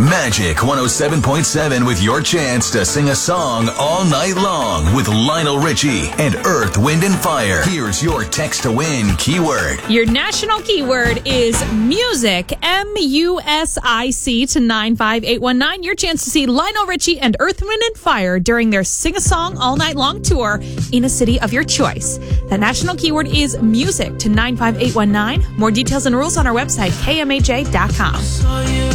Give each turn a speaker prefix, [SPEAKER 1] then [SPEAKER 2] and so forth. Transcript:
[SPEAKER 1] Magic 107.7 with your chance to sing a song all night long with Lionel Richie and Earth, Wind, and Fire. Here's your text to win keyword.
[SPEAKER 2] Your national keyword is music, MUSIC, to 95819. Your chance to see Lionel Richie and Earth, Wind, and Fire during their Sing a Song All Night Long tour in a city of your choice. The national keyword is music to 95819. More details and rules on our website, kmaj.com.